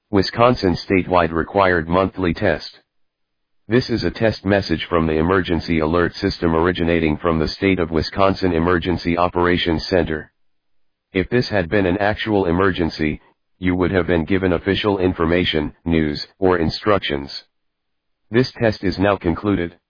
Wisconsin statewide required monthly test. This is a test message from the emergency alert system originating from the state of Wisconsin Emergency Operations Center. If this had been an actual emergency, you would have been given official information, news, or instructions. This test is now concluded.